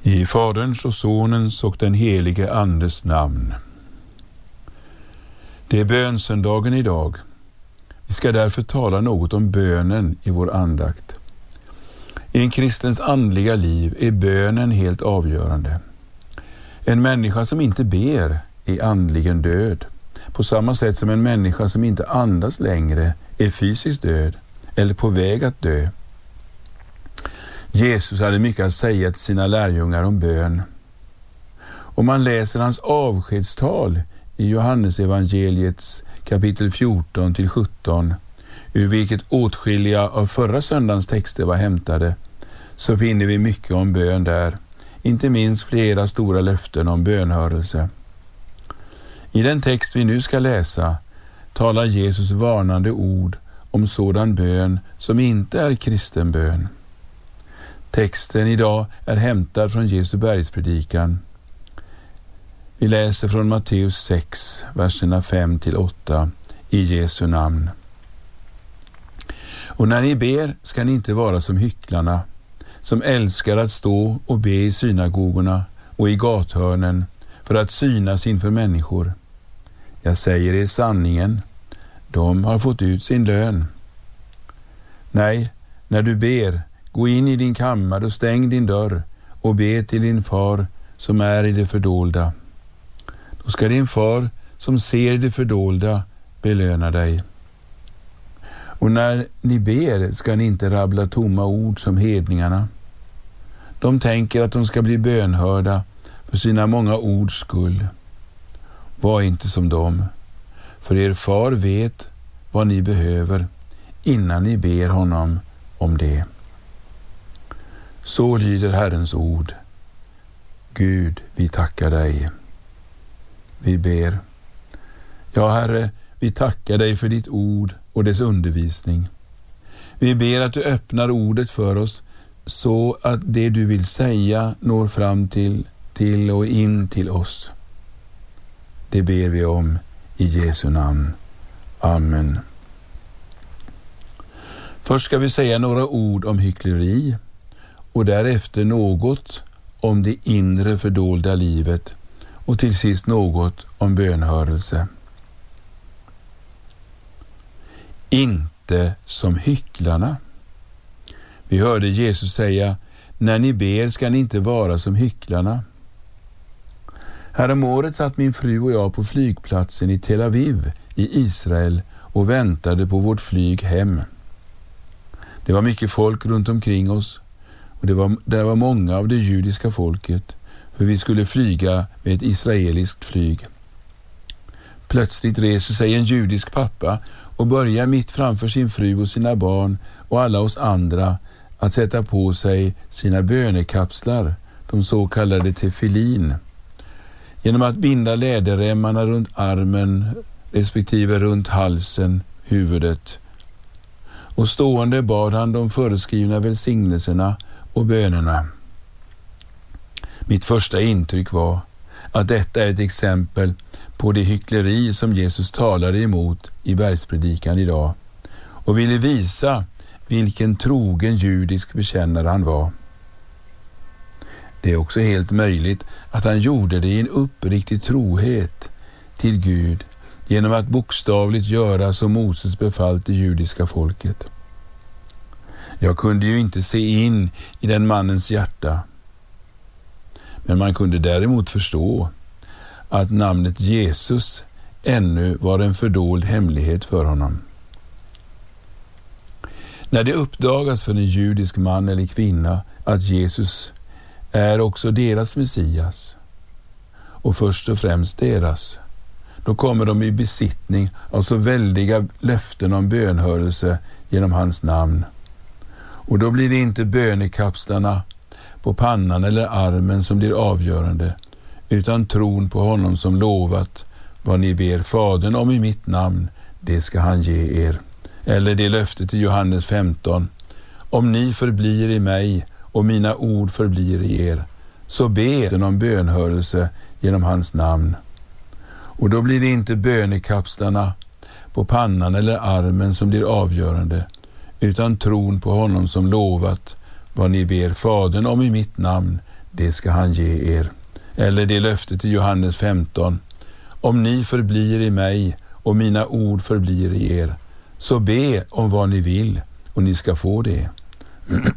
I Faderns och Sonens och den helige Andes namn. Det är bönsöndagen idag. Vi ska därför tala något om bönen i vår andakt. I en kristens andliga liv är bönen helt avgörande. En människa som inte ber är andligen död, på samma sätt som en människa som inte andas längre är fysiskt död eller på väg att dö. Jesus hade mycket att säga till sina lärjungar om bön. Om man läser hans avskedstal i Johannes evangeliets kapitel 14-17, ur vilket åtskilliga av förra söndagens texter var hämtade, så finner vi mycket om bön där, inte minst flera stora löften om bönhörelse. I den text vi nu ska läsa talar Jesus varnande ord om sådan bön som inte är kristen bön. Texten idag är hämtad från Jesu bergspredikan. Vi läser från Matteus 6, verserna 5-8 i Jesu namn. Och när ni ber ska ni inte vara som hycklarna, som älskar att stå och be i synagogorna och i gathörnen för att synas inför människor. Jag säger er sanningen, de har fått ut sin lön. Nej, när du ber, gå in i din kammare och stäng din dörr och be till din far som är i det fördolda. Då ska din far som ser det fördolda belöna dig. Och när ni ber ska ni inte rabbla tomma ord som hedningarna. De tänker att de ska bli bönhörda för sina många ords skull. Var inte som dem, för er far vet vad ni behöver innan ni ber honom om det. Så lyder Herrens ord. Gud, vi tackar dig. Vi ber. Ja, Herre, vi tackar dig för ditt ord och dess undervisning. Vi ber att du öppnar ordet för oss så att det du vill säga når fram till och in till oss. Det ber vi om i Jesu namn. Amen. Först ska vi säga några ord om hyckleri och därefter något om det inre fördolda livet och till sist något om bönhörelse. Inte som hycklarna. Vi hörde Jesus säga, när ni ber ska ni inte vara som hycklarna. Häromåret satt min fru och jag på flygplatsen i Tel Aviv i Israel och väntade på vårt flyg hem. Det var mycket folk runt omkring oss och där var många av det judiska folket, för vi skulle flyga med ett israeliskt flyg. Plötsligt reser sig en judisk pappa och börjar mitt framför sin fru och sina barn och alla oss andra att sätta på sig sina bönekapslar, de så kallade tefillin. Genom att binda läderremmarna runt armen respektive runt halsen, huvudet. Och stående bad han de föreskrivna välsignelserna och bönerna. Mitt första intryck var att detta är ett exempel på det hyckleri som Jesus talade emot i bergspredikan idag och ville visa vilken trogen judisk bekännare han var. Det är också helt möjligt att han gjorde det i en uppriktig trohet till Gud genom att bokstavligt göra som Moses befallt det judiska folket. Jag kunde ju inte se in i den mannens hjärta, men man kunde däremot förstå att namnet Jesus ännu var en fördold hemlighet för honom. När det uppdagas för en judisk man eller kvinna att Jesus är också deras Messias och först och främst deras, då kommer de i besittning av så väldiga löften om bönhörelse genom hans namn. Och då blir det inte bönekapslarna på pannan eller armen som blir avgörande, utan tron på honom som lovat, vad ni ber Fadern om i mitt namn, det ska han ge er. Eller det löftet i Johannes 15. Om ni förblir i mig och mina ord förblir i er, så be om bönhörelse genom hans namn. Och då blir det inte bönekapslarna på pannan eller armen som blir avgörande, utan tron på honom som lovat, vad ni ber Fadern om i mitt namn, det ska han ge er. Eller det löftet i Johannes 15. Om ni förblir i mig och mina ord förblir i er, så be om vad ni vill och ni ska få det.